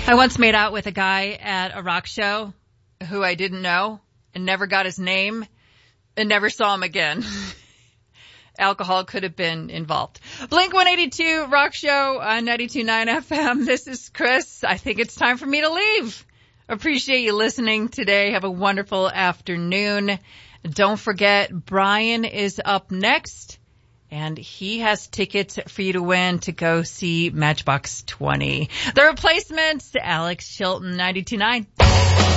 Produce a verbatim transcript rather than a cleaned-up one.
I once made out with a guy at a rock show who I didn't know and never got his name and never saw him again. Alcohol could have been involved. Blink one eighty-two Rock Show on ninety-two point nine F M. This is Chris. I think it's time for me to leave. Appreciate you listening today. Have a wonderful afternoon. Don't forget, Brian is up next, and he has tickets for you to win to go see Matchbox twenty. The Replacements, Alex Chilton, ninety-two point nine.